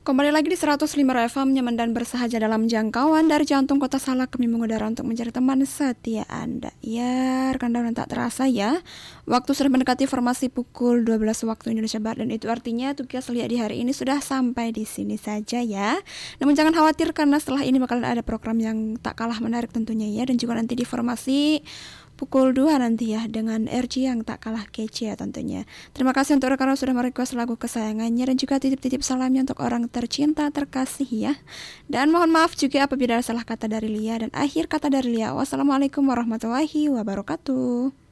Kembali lagi di 105 FM, nyaman dan bersahaja dalam jangkauan dari jantung kota Salak, kami mengudara untuk mencari teman setia Anda. Ya, rekan dan tak terasa ya, waktu sudah mendekati formasi pukul 12 waktu Indonesia Barat, dan itu artinya tugas Lia di hari ini sudah sampai di sini saja ya. Namun jangan khawatir karena setelah ini bakalan ada program yang tak kalah menarik tentunya ya, dan juga nanti di formasi pukul 2 nanti ya dengan RG yang tak kalah kece ya tentunya. Terima kasih untuk rekan yang sudah merequest lagu kesayangannya dan juga titip-titip salamnya untuk orang tercinta terkasih ya. Dan mohon maaf juga apabila ada salah kata dari Lia dan akhir kata dari Lia. Wassalamualaikum warahmatullahi wabarakatuh.